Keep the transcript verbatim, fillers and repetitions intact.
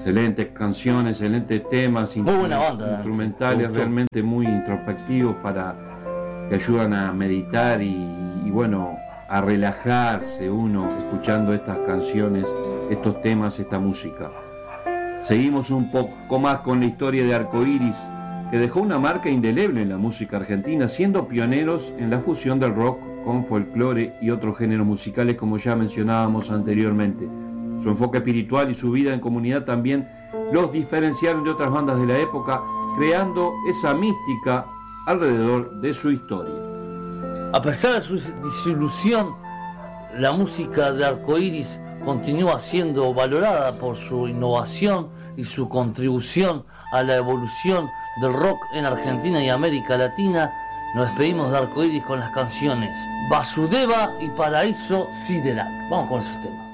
Excelentes canciones, excelentes temas, muy buena banda, instrumentales realmente muy introspectivos para que ayudan a meditar y, y bueno, a relajarse uno escuchando estas canciones, estos temas, esta música. Seguimos un poco más con la historia de Arcoiris, que dejó una marca indeleble en la música argentina, siendo pioneros en la fusión del rock con folclore y otros géneros musicales, como ya mencionábamos anteriormente. Su enfoque espiritual y su vida en comunidad también los diferenciaron de otras bandas de la época, creando esa mística alrededor de su historia. A pesar de su disolución, la música de Arcoiris continúa siendo valorada por su innovación y su contribución a la evolución del rock en Argentina y América Latina. Nos despedimos de Arcoiris con las canciones Vasudeva y Paraíso Sideral. Vamos con ese tema.